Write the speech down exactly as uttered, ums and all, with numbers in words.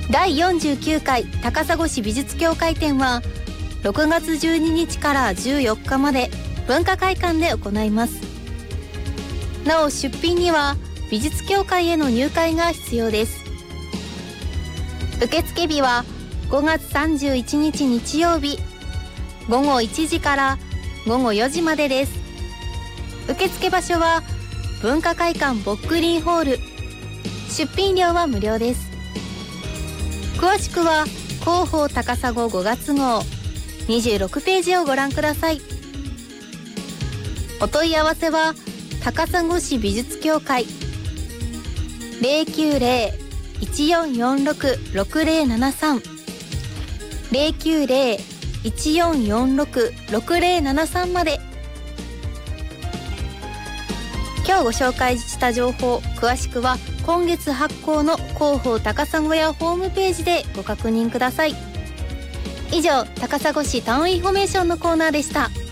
だいよんじゅうきゅうかい高砂市美術協会展はろくがつじゅうににちからじゅうよっかまで文化会館で行います。なお出品には美術協会への入会が必要です。受付日はごがつさんじゅういちにち日曜日ごごいちじからごごよじまでです。受付場所は文化会館ボックリンホール。出品料は無料です。詳しくは広報高砂ごがつ号にじゅうろくページをご覧ください。お問い合わせは高砂市美術協会 ゼロきゅうゼロ いちよんよんろく ろくゼロななさん ゼロきゅうゼロ いちよんよんろく ろくゼロななさんまで。今日ご紹介した情報、詳しくは今月発行の広報高砂屋ホームページでご確認ください。以上、高砂市タウンインフォメーションのコーナーでした。